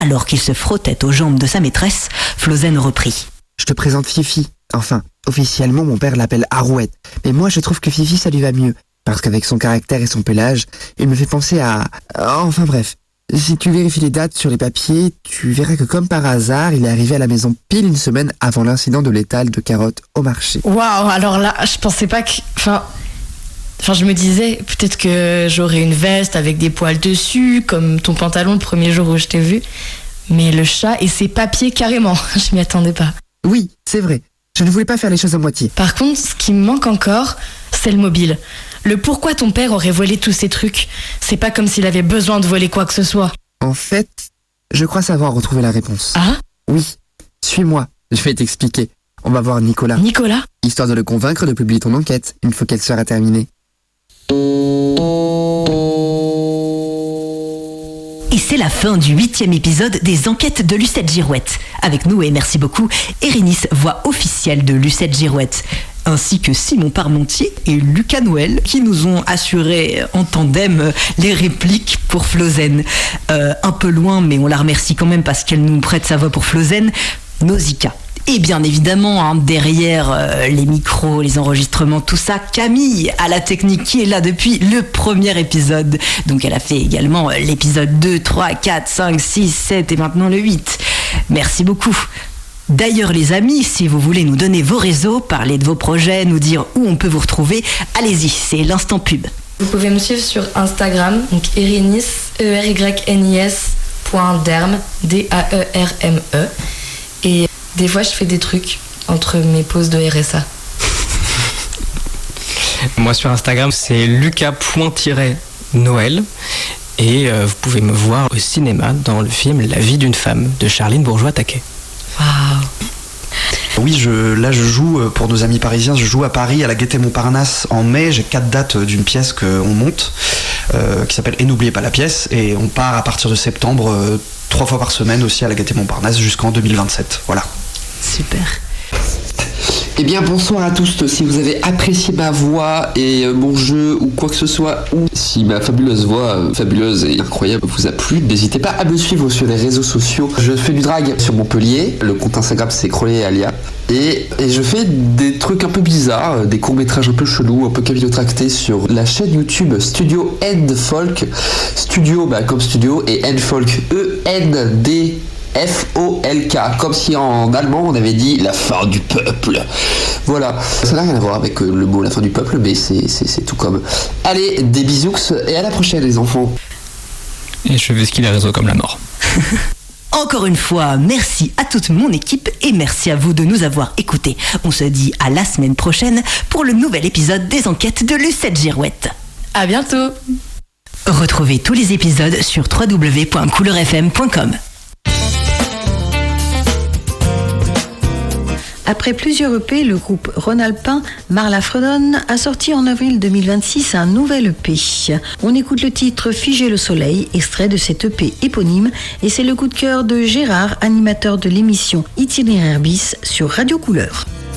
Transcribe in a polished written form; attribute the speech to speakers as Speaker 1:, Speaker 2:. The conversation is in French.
Speaker 1: Alors qu'il se frottait aux jambes de sa maîtresse, Flosène reprit.
Speaker 2: Je te présente Fifi. Enfin, officiellement, mon père l'appelle Arouette. Mais moi, je trouve que Fifi, ça lui va mieux. Parce qu'avec son caractère et son pelage, il me fait penser à... Enfin bref. Si tu vérifies les dates sur les papiers, tu verras que comme par hasard, il est arrivé à la maison pile une semaine avant l'incident de l'étal de carottes au marché.
Speaker 3: Waouh, alors là, je pensais pas que... Enfin, je me disais, peut-être que j'aurais une veste avec des poils dessus, comme ton pantalon le premier jour où je t'ai vu. Mais le chat et ses papiers, carrément, je m'y attendais pas.
Speaker 2: Oui, c'est vrai. Je ne voulais pas faire les choses à moitié.
Speaker 3: Par contre, ce qui me manque encore, c'est le mobile. Le pourquoi ton père aurait volé tous ces trucs. C'est pas comme s'il avait besoin de voler quoi que ce soit.
Speaker 2: En fait, je crois savoir retrouver la réponse.
Speaker 3: Ah ?
Speaker 2: Oui, suis-moi, je vais t'expliquer. On va voir Nicolas.
Speaker 3: Nicolas ?
Speaker 2: Histoire de le convaincre de publier ton enquête, une fois qu'elle sera terminée.
Speaker 1: Et c'est la fin du 8e épisode des Enquêtes de Lucette Girouette. Avec nous, et merci beaucoup, Erinis, voix officielle de Lucette Girouette, ainsi que Simon Parmentier et Lucas Noël, qui nous ont assuré en tandem les répliques pour Flosène. Un peu loin, mais on la remercie quand même parce qu'elle nous prête sa voix pour Flosène, Nausicaa. Et bien évidemment, derrière les micros, les enregistrements, tout ça, Camille à la technique qui est là depuis le premier épisode. Donc elle a fait également l'épisode 2, 3, 4, 5, 6, 7 et maintenant le 8. Merci beaucoup. D'ailleurs les amis, si vous voulez nous donner vos réseaux, parler de vos projets, nous dire où on peut vous retrouver, allez-y, c'est l'instant pub.
Speaker 3: Vous pouvez me suivre sur Instagram, donc Erinis, ERYNIS.derme, DAERME. Et des fois, je fais des trucs entre mes pauses de RSA.
Speaker 4: Moi, sur Instagram, c'est lucas.noël. Et vous pouvez me voir au cinéma dans le film La vie d'une femme de Charline Bourgeois-Taquet.
Speaker 3: Waouh!
Speaker 5: Oui, là je joue pour nos amis parisiens, je joue à Paris à la Gaîté Montparnasse en mai. J'ai 4 dates d'une pièce qu'on monte qui s'appelle Et n'oubliez pas la pièce, et on part à partir de septembre 3 fois par semaine aussi à la Gaîté Montparnasse jusqu'en 2027. Voilà.
Speaker 1: Super.
Speaker 6: Eh bien bonsoir à tous, si vous avez apprécié ma voix et mon jeu ou quoi que ce soit, ou si ma fabuleuse voix, fabuleuse et incroyable, vous a plu, n'hésitez pas à me suivre sur les réseaux sociaux. Je fais du drag sur Montpellier, le compte Instagram c'est Crollet Alia, et je fais des trucs un peu bizarres, des courts-métrages un peu chelous, un peu capillotractés sur la chaîne YouTube Studio End Folk, studio comme studio, et End Folk, END FOLK, comme si en allemand on avait dit la fin du peuple. Voilà, ça n'a rien à voir avec le mot la fin du peuple, mais c'est tout comme. Allez, des bisous et à la prochaine les enfants.
Speaker 4: Et je vais skier les réseaux comme la mort.
Speaker 1: Encore une fois, merci à toute mon équipe et merci à vous de nous avoir écoutés. On se dit à la semaine prochaine pour le nouvel épisode des Enquêtes de Lucette Girouette.
Speaker 3: À bientôt!
Speaker 1: Retrouvez tous les épisodes sur www.couleurfm.com.
Speaker 7: Après plusieurs EP, le groupe rhône-alpin Marla Fredon a sorti en avril 2026 un nouvel EP. On écoute le titre Figer le soleil, extrait de cet EP éponyme, et c'est le coup de cœur de Gérard, animateur de l'émission Itinéraire bis sur Radio Couleur.